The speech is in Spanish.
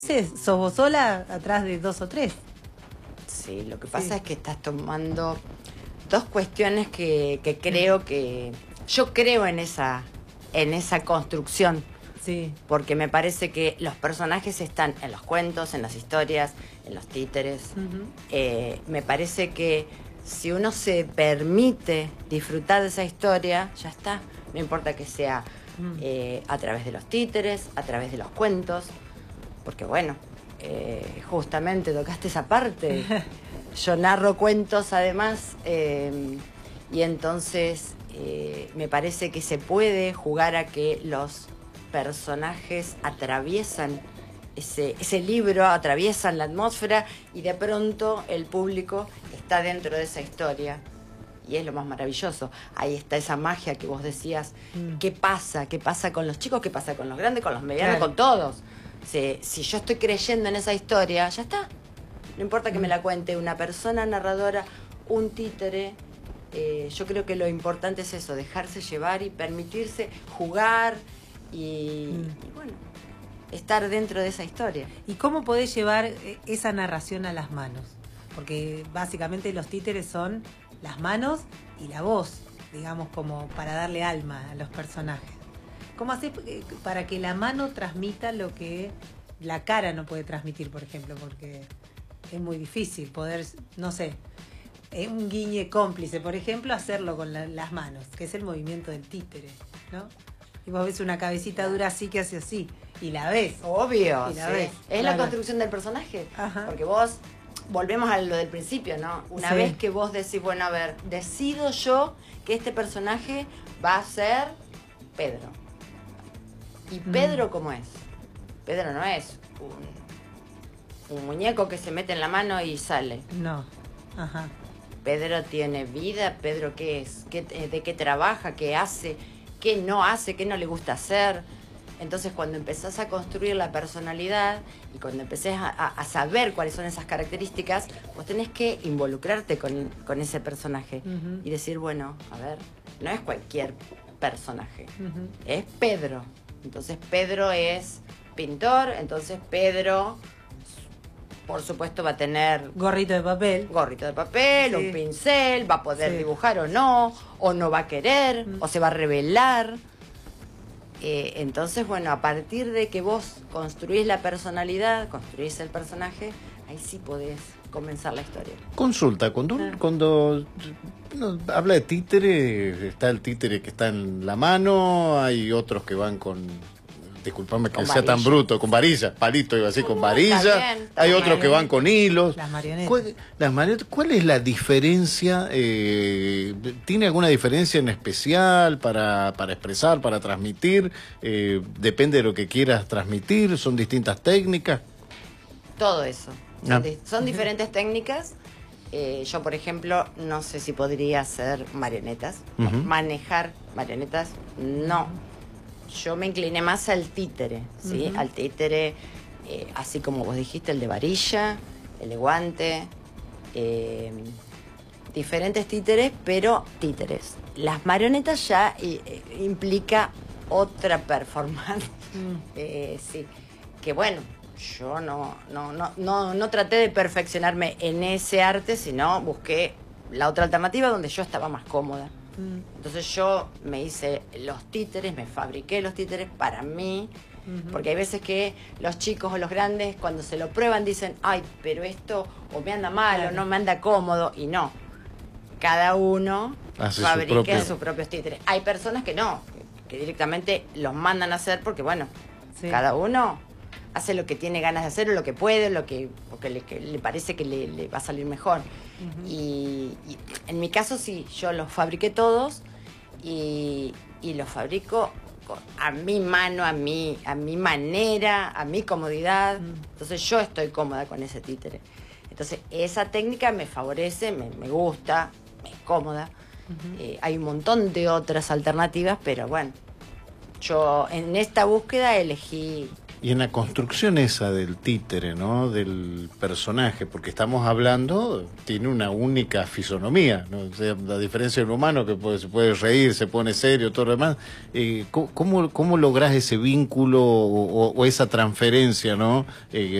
¿Sos vos sola atrás de 2 o 3? Sí, lo que pasa es que estás tomando dos cuestiones que creo que... Yo creo en esa construcción. Sí. Porque me parece que los personajes están en los cuentos, en las historias, en los títeres. Me parece que si uno se permite disfrutar de esa historia, ya está. No importa que sea a través de los títeres, a través de los cuentos. Porque bueno, justamente tocaste esa parte. Yo narro cuentos además y entonces me parece que se puede jugar a que los personajes atraviesan ese libro, atraviesan la atmósfera y de pronto el público está dentro de esa historia. Y es lo más maravilloso. Ahí está esa magia que vos decías. ¿Qué pasa? ¿Qué pasa con los chicos? ¿Qué pasa con los grandes? ¿Con los medianos? Claro. Con todos. Si yo estoy creyendo en esa historia, ya está. No importa que me la cuente una persona narradora, un títere. Yo creo que lo importante es eso, dejarse llevar y permitirse jugar y bueno, estar dentro de esa historia. ¿Y cómo podés llevar esa narración a las manos? Porque básicamente los títeres son las manos y la voz, digamos, como para darle alma a los personajes. ¿Cómo haces para que la mano transmita lo que la cara no puede transmitir, por ejemplo? Porque es muy difícil poder, no sé, un guiñe cómplice, por ejemplo, hacerlo con las manos, que es el movimiento del títere, ¿no? Y vos ves una cabecita dura así que hace así, y la ves. Obvio, y la sí. ves. Es Claro. la construcción del personaje. Ajá. Porque vos, volvemos a lo del principio, ¿no? Una vez que vos decís, bueno, a ver, decido yo que este personaje va a ser Pedro. ¿Y Pedro cómo es? Pedro no es un muñeco que se mete en la mano y sale. No. Ajá. Pedro tiene vida. Pedro, ¿qué es? ¿De qué trabaja? ¿Qué hace? ¿Qué no hace? ¿Qué no le gusta hacer? Entonces, cuando empezás a construir la personalidad y cuando empecés a saber cuáles son esas características, vos tenés que involucrarte con ese personaje y decir, bueno, a ver, no es cualquier personaje, es Pedro. Entonces, Pedro es pintor, entonces Pedro, por supuesto, va a tener... Gorrito de papel. Gorrito de papel, un pincel, va a poder dibujar o no va a querer, o se va a revelar. Entonces, bueno, a partir de que vos construís la personalidad, construís el personaje, ahí sí podés comenzar la historia. Consulta, cuando uno habla de títere, está el títere que está en la mano, hay otros que van con... Disculpame que sea tan bruto, con varilla, palito iba así, con varilla. Hay otros que van con hilos. Las marionetas. ¿Cuál es la diferencia? ¿Tiene alguna diferencia en especial para expresar, para transmitir? ¿Depende de lo que quieras transmitir? ¿Son distintas técnicas? Todo eso. Son diferentes técnicas. Yo, por ejemplo, no sé si podría hacer marionetas. Manejar marionetas, no. Yo me incliné más al títere, ¿sí? Al títere, así como vos dijiste, el de varilla, el de guante, diferentes títeres, pero títeres. Las marionetas ya implica otra performance, sí. Que bueno, yo no traté de perfeccionarme en ese arte, sino busqué la otra alternativa donde yo estaba más cómoda. Entonces yo me hice los títeres, me fabriqué los títeres para mí, porque hay veces que los chicos o los grandes cuando se lo prueban dicen, ay, pero esto o me anda mal o no me anda cómodo, y no. Cada uno fabrica sus propios títeres. Hay personas que no, que directamente los mandan a hacer porque bueno, cada uno hace lo que tiene ganas de hacer o lo que puede, porque le parece que le va a salir mejor. Y en mi caso sí, yo los fabriqué todos y los fabrico a mi mano, a mi manera, a mi comodidad. Entonces yo estoy cómoda con ese títere. Entonces esa técnica me favorece, me gusta, me es cómoda. Hay un montón de otras alternativas, pero bueno, yo en esta búsqueda elegí Y en la construcción esa del títere, ¿no? Del personaje, porque estamos hablando, tiene una única fisonomía, ¿no? O sea, la diferencia de un humano que se puede reír, se pone serio, todo lo demás. ¿Cómo lográs ese vínculo o esa transferencia, ¿no?